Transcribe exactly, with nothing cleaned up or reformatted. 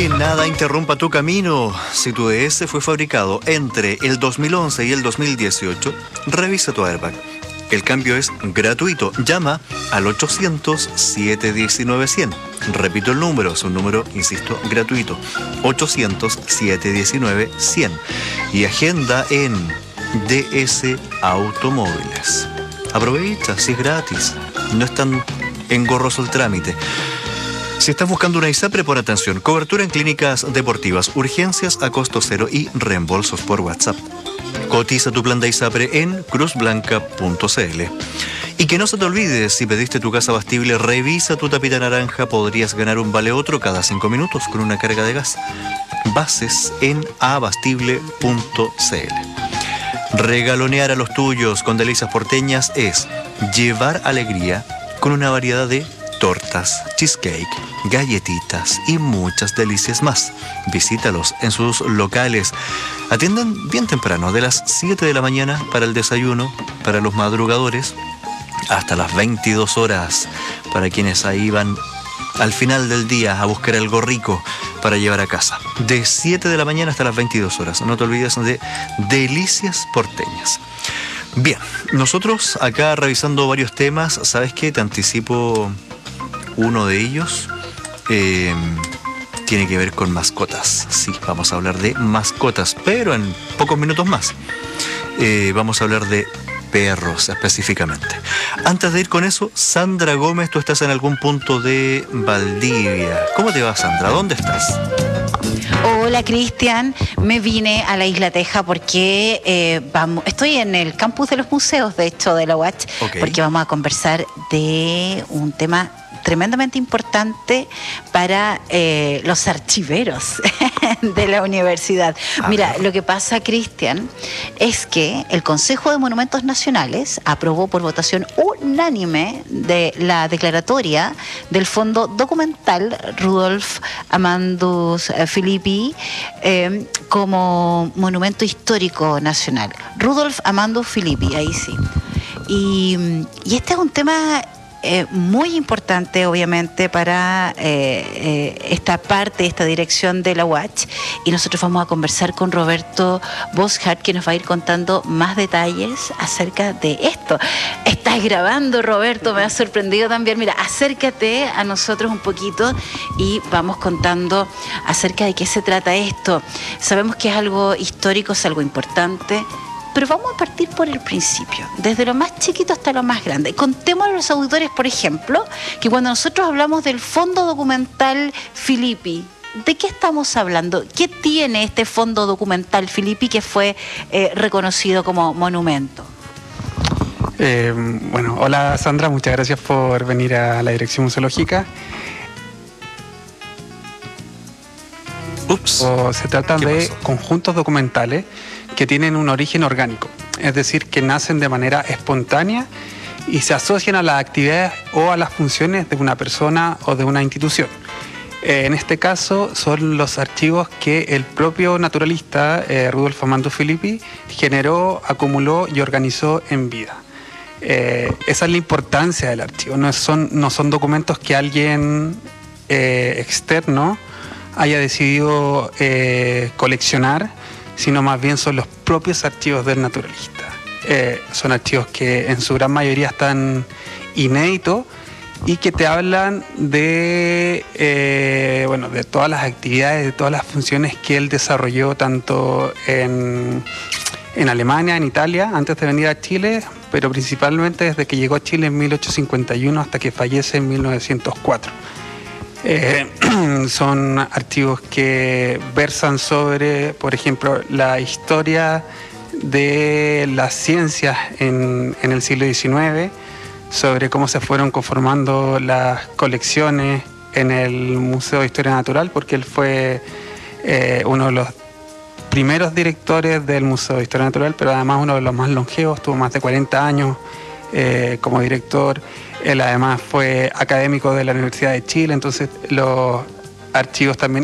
Que nada interrumpa tu camino. Si tu D S fue fabricado entre el dos mil once y el dos mil dieciocho, revisa tu airbag. El cambio es gratuito. Llama al ochocientos, siete diecinueve, cien. Repito el número, es un número, insisto, gratuito. ochocientos, siete diecinueve, cien. Y agenda en D S Automóviles. Aprovecha, si es gratis. No es tan engorroso el trámite. Si estás buscando una ISAPRE, pon atención. Cobertura en clínicas deportivas, urgencias a costo cero y reembolsos por WhatsApp. Cotiza tu plan de ISAPRE en cruz blanca punto c l. Y que no se te olvide, si pediste tu gas abastible, revisa tu tapita naranja. Podrías ganar un vale otro cada cinco minutos con una carga de gas. Bases en abastible punto c l. Regalonear a los tuyos con delicias porteñas es llevar alegría con una variedad de tortas, cheesecake, galletitas y muchas delicias más. Visítalos en sus locales. Atienden bien temprano, de las siete de la mañana para el desayuno, para los madrugadores, hasta las veintidós horas, para quienes ahí van al final del día a buscar algo rico para llevar a casa. De siete de la mañana hasta las veintidós horas. No te olvides de delicias porteñas. Bien, nosotros acá revisando varios temas. ¿Sabes qué? Te anticipo uno de ellos. Eh, tiene que ver con mascotas. Sí, vamos a hablar de mascotas, pero en pocos minutos más. Eh, vamos a hablar de perros específicamente. Antes de ir con eso, Sandra Gómez, tú estás en algún punto de Valdivia. ¿Cómo te va, Sandra? ¿Dónde estás? Hola, Cristian. Me vine a la Isla Teja porque eh, vamos, estoy en el campus de los museos, de hecho, de la U A C, okay, porque vamos a conversar de un tema tremendamente importante para eh, los archiveros de la universidad. Ah, Mira, claro. Lo que pasa, Cristian, es que el Consejo de Monumentos Nacionales aprobó por votación unánime de la declaratoria del Fondo Documental Rudolf Amandus Filippi eh, como Monumento Histórico Nacional. Rudolf Amandus Filippi, ahí sí. Y, y este es un tema Eh, muy importante, obviamente, para eh, eh, esta parte, esta dirección de la U A C, y nosotros vamos a conversar con Roberto Boschart, que nos va a ir contando más detalles acerca de esto. Estás grabando, Roberto, me has sorprendido también. Mira, acércate a nosotros un poquito y vamos contando acerca de qué se trata esto. Sabemos que es algo histórico, es algo importante, pero vamos a partir por el principio, desde lo más chiquito hasta lo más grande. Contemos a los auditores, por ejemplo, que cuando nosotros hablamos del Fondo Documental Filippi, ¿de qué estamos hablando? ¿Qué tiene este Fondo Documental Filippi que fue eh, reconocido como monumento? Eh, bueno, hola Sandra, muchas gracias por venir a la Dirección Museológica. Ups. O se trata de pasó? conjuntos documentales que tienen un origen orgánico, es decir, que nacen de manera espontánea y se asocian a las actividades o a las funciones de una persona o de una institución. Eh, en este caso son los archivos que el propio naturalista eh, Rudolf Amandus Filippi generó, acumuló y organizó en vida. Eh, esa es la importancia del archivo, no son, no son documentos que alguien eh, externo haya decidido eh, coleccionar, sino más bien son los propios archivos del naturalista. Eh, son archivos que en su gran mayoría están inéditos y que te hablan de, eh, bueno, de todas las actividades, de todas las funciones que él desarrolló tanto en, en Alemania, en Italia, antes de venir a Chile, pero principalmente desde que llegó a Chile en mil ochocientos cincuenta y uno hasta que fallece en mil novecientos cuatro. Eh, son archivos que versan sobre, por ejemplo, la historia de las ciencias en, en el siglo diecinueve, sobre cómo se fueron conformando las colecciones en el Museo de Historia Natural, porque él fue eh, uno de los primeros directores del Museo de Historia Natural, pero además uno de los más longevos, tuvo más de cuarenta años eh, como director. Él además fue académico de la Universidad de Chile, entonces los archivos también